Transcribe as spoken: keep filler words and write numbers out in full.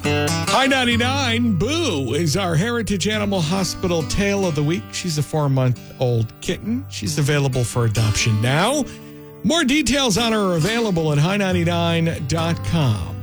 High ninety-nine, Boo is our Heritage Animal Hospital tale of the week. She's a four-month-old kitten. She's available for adoption now. More details on her are available at high ninety-nine dot com.